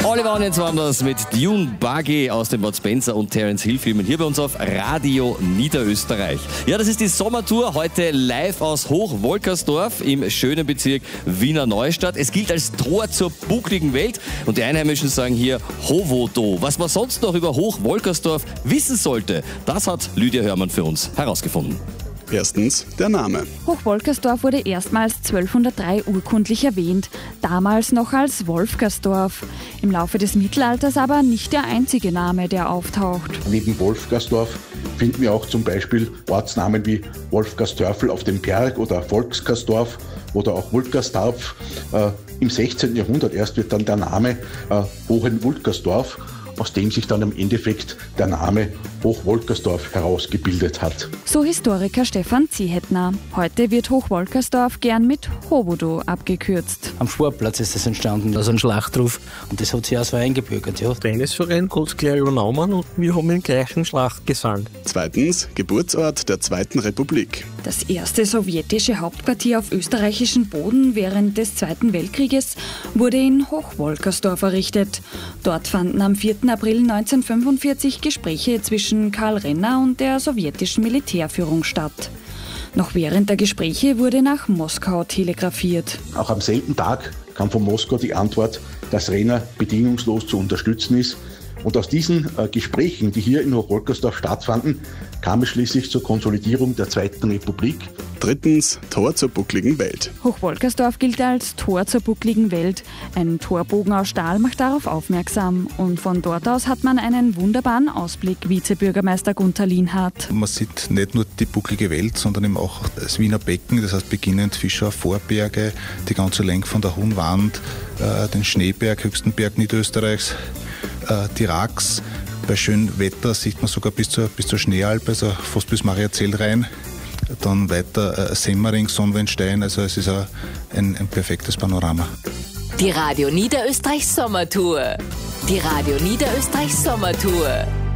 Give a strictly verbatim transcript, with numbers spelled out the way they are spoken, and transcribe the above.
Oliver Onions waren das mit Dune Buggy aus den Bud Spencer und Terence Hill Filmen hier bei uns auf Radio Niederösterreich. Ja, das ist die Sommertour, heute live aus Hochwolkersdorf im schönen Bezirk Wiener Neustadt. Es gilt als Tor zur buckligen Welt und die Einheimischen sagen hier Hovodo. Was man sonst noch über Hochwolkersdorf wissen sollte, das hat Lydia Hörmann für uns herausgefunden. Erstens der Name. Hochwolkersdorf wurde erstmals zwölfhundertdrei urkundlich erwähnt, damals noch als Wolfgersdorf. Im Laufe des Mittelalters aber nicht der einzige Name, der auftaucht. Neben Wolfgersdorf finden wir auch zum Beispiel Ortsnamen wie Wolfgastörfel auf dem Berg oder Volksgersdorf oder auch Wulkersdorf. Äh, Im sechzehnten Jahrhundert erst wird dann der Name äh, Hohenwulkersdorf, aus dem sich dann im Endeffekt der Name Hochwolkersdorf herausgebildet hat. So Historiker Stefan Ziehetner. Heute wird Hochwolkersdorf gern mit Hovodo abgekürzt. Am Sportplatz ist das entstanden, also ein Schlachtruf, und das hat sich auch so eingebürgert. Ja. Tennisverein hat es gleich übernommen und wir haben den gleichen Schlachtgesang. Zweitens Geburtsort der Zweiten Republik. Das erste sowjetische Hauptquartier auf österreichischem Boden während des Zweiten Weltkrieges wurde in Hochwolkersdorf errichtet. Dort fanden am vierten April neunzehnhundertfünfundvierzig Gespräche zwischen Karl Renner und der sowjetischen Militärführung statt. Noch während der Gespräche wurde nach Moskau telegrafiert. Auch am selben Tag kam von Moskau die Antwort, dass Renner bedingungslos zu unterstützen ist. Und aus diesen äh, Gesprächen, die hier in Hochwolkersdorf stattfanden, kam es schließlich zur Konsolidierung der Zweiten Republik. Drittens Tor zur buckligen Welt. Hochwolkersdorf gilt als Tor zur buckligen Welt. Ein Torbogen aus Stahl macht darauf aufmerksam. Und von dort aus hat man einen wunderbaren Ausblick, Vizebürgermeister Gunther Lienhardt. Man sieht nicht nur die bucklige Welt, sondern eben auch das Wiener Becken, das heißt beginnend Fischauer Vorberge, die ganze Länge von der Hohen Wand, äh, den Schneeberg, höchsten Berg Niederösterreichs, äh, die Rax. Bei schönem Wetter sieht man sogar bis zur, bis zur Schneealp, also fast bis Mariazell rein. Dann weiter äh, Semmering, Sonnwendstein, also es ist ein, ein, ein perfektes Panorama. Die Radio Niederösterreich Sommertour. Die Radio Niederösterreich Sommertour.